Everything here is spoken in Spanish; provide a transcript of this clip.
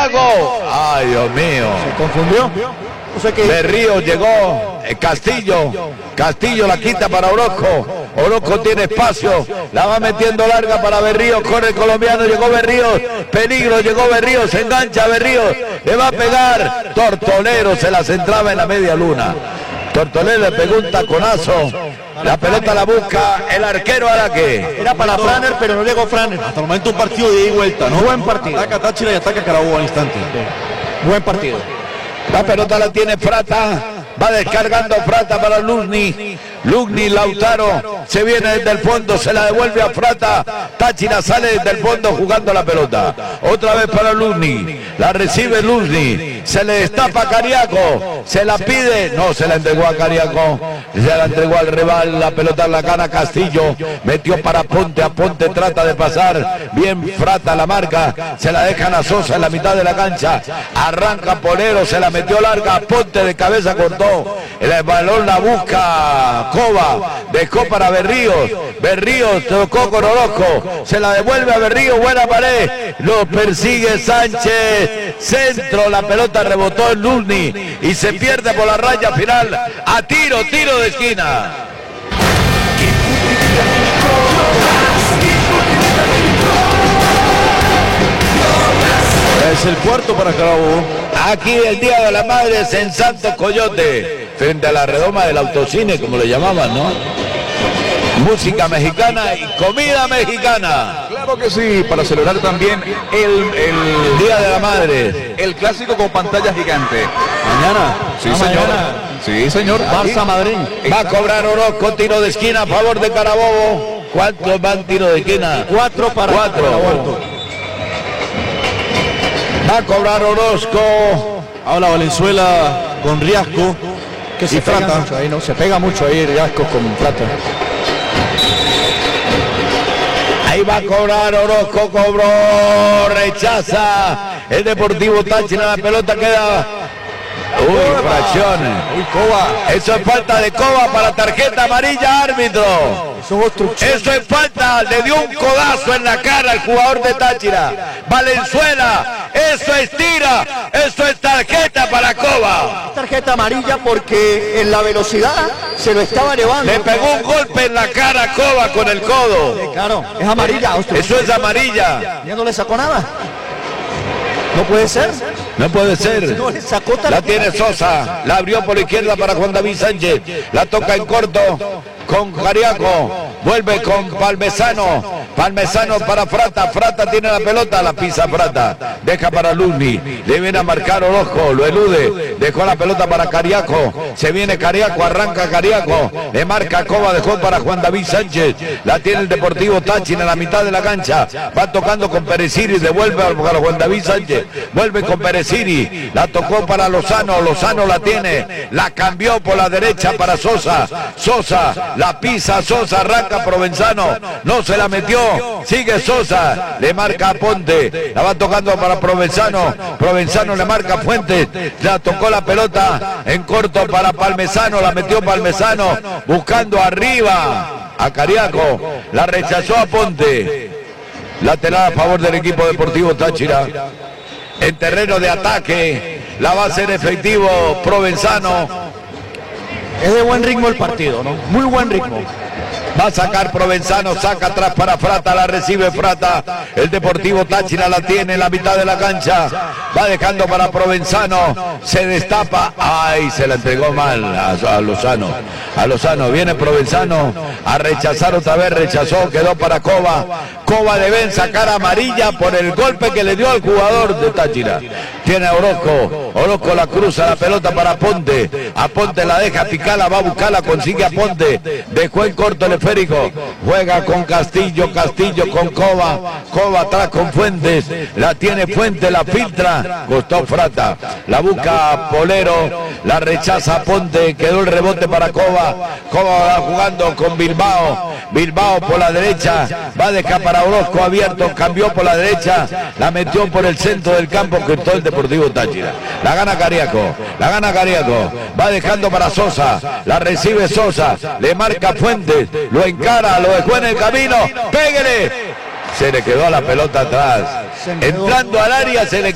Cariaco. Ay, Dios mío. Se confundió. No sé qué. Berrío llegó, Castillo la quita para Orozco tiene espacio, la va metiendo larga para Berrío, corre el colombiano, llegó Berrío, peligro, llegó Berrío, se engancha Berrío, le va a pegar, Tortolero se la centraba en la media luna, Tortolero le pegó un taconazo, la pelota la busca el arquero Araque. Era para Franer, pero no llegó Franer. Hasta el momento un partido de ida y vuelta, ¿no? Buen partido. Ataca Táchira y ataca Carabobo al instante. Buen partido. La pelota la tiene Frata, va descargando Frata para Lugni, Lautaro, se viene desde el fondo, se la devuelve a Frata, Táchira sale desde el fondo jugando la pelota, otra vez para Lugni, la recibe Lugni, se le destapa a Cariaco, se la pide, no se la entregó a Cariaco, se la entregó al rival, la pelota en la gana Castillo, metió para Ponte, a Ponte trata de pasar, bien Frata la marca, se la dejan a Sosa en la mitad de la cancha, arranca Polero, se la metió larga, Ponte de cabeza cortó, el balón la busca Cova, dejó para Berríos tocó con Orozco, se la devuelve a Berríos, buena pared, lo persigue Sánchez, centro, la pelota rebotó en Lugni y se pierde por la raya final, a tiro de esquina. Es el cuarto para Carabobo. Aquí el Día de la Madre en Santos Coyote, frente a la redoma del autocine, como le llamaban, ¿no? Música mexicana y comida mexicana. Claro que sí, para celebrar también el Día de la Madre. el clásico con pantalla gigante. Mañana. Sí, señor. Sí, señor. Barça Madrid. Va a cobrar Orozco, tiro de esquina a favor de Carabobo. ¿Cuántos van tiro de esquina? 4 para Carabobo. Va a cobrar Orozco. Habla Valenzuela con Riasco. Que se pega mucho ahí, ¿no? Se pega mucho ahí Riasco con Frata. Ahí va a cobrar Orozco, cobró, rechaza el Deportivo Táchira, la pelota queda. Uy, fracciones. Uy, Cova. Eso es falta de Cova para tarjeta amarilla, árbitro. Eso es falta, le dio un codazo en la cara al jugador de Táchira. Valenzuela, eso es tira, eso es tarjeta para Cova. Tarjeta amarilla porque en la velocidad se lo estaba llevando. Le pegó un golpe en la cara a Cova con el codo. Claro, es amarilla. Eso es amarilla. Ya no le sacó nada. No puede ser. No puede ser. No le sacó tarjeta. La tiene Sosa, la abrió por la izquierda para Juan David Sánchez, la toca en corto con Cariaco, vuelve con Palmesano para Frata, Frata tiene la pelota, la pisa Frata, deja para Lugni, le viene a marcar Orozco, lo elude, dejó la pelota para Cariaco, se viene Cariaco, arranca Cariaco, le marca Cova, dejó para Juan David Sánchez, la tiene el Deportivo Táchira en la mitad de la cancha, va tocando con Pereciri, devuelve para Juan David Sánchez, vuelve con Pereciri, la tocó para Lozano, Lozano la tiene, la cambió por la derecha para Sosa, Sosa, la pisa Sosa, arranca Provenzano, no se la metió, sigue Sosa, le marca a Ponte, la va tocando para Provenzano, Provenzano le marca a Fuentes, la tocó la pelota en corto para Palmesano, la metió Palmesano, buscando arriba a Cariaco, la rechazó a Ponte, lateral a favor del equipo Deportivo Táchira, en terreno de ataque, la va a hacer efectivo Provenzano. Es de buen ritmo el partido, ¿no? Muy buen ritmo. Va a sacar Provenzano, saca atrás para Frata, la recibe Frata, el Deportivo Táchira la tiene en la mitad de la cancha, va dejando para Provenzano, se destapa, ay, se la entregó mal a Lozano, viene Provenzano a rechazar otra vez, rechazó, quedó para Cova, Cova deben sacar amarilla por el golpe que le dio al jugador de Táchira, tiene a Orozco la cruza la pelota para Ponte, a Ponte la deja picar, la va a buscar, la consigue a Ponte, dejó en corto el esférico, juega con Castillo con Cova atrás con Fuentes, la tiene Fuentes, la filtra, costó Frata, la busca Polero, la rechaza Ponte, quedó el rebote para Cova va jugando con Bilbao por la derecha, va a dejar para Orozco abierto, cambió por la derecha, la metió por el centro del campo, que todo el Deportivo Táchira, la gana Cariaco, va dejando para Sosa, la recibe Sosa, le marca Fuentes, lo encara, lo dejó en el camino, pégale, se le quedó la pelota atrás, entrando al área se le